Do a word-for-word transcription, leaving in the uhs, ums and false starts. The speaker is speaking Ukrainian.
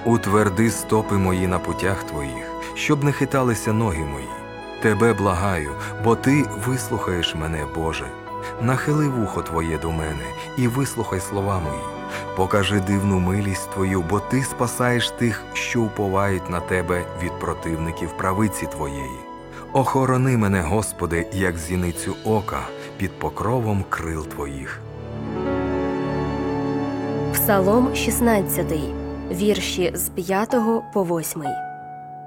Утверди стопи мої на путях Твоїх, щоб не хиталися ноги мої. Тебе благаю, бо Ти вислухаєш мене, Боже. Нахили вухо Твоє до мене і вислухай слова мої. Покажи дивну милість Твою, бо Ти спасаєш тих, що уповають на Тебе від противників правиці Твоєї. Охорони мене, Господи, як зіницю ока, під покровом крил Твоїх. Псалом шістнадцятий, вірші з п'ятого по восьмий.